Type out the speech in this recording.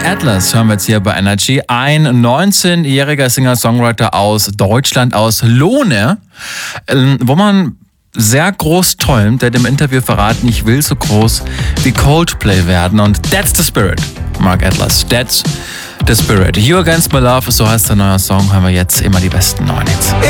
Atlas hören wir jetzt hier bei Energy. Ein 19-jähriger Singer-Songwriter aus Deutschland, aus Lohne, wo man sehr groß träumt. Der hat im Interview verraten, ich will so groß wie Coldplay werden. Und that's the spirit, Mark Atlas. That's the spirit. You Against My Love, so heißt der neue Song, hören wir jetzt immer die besten neuen Hits.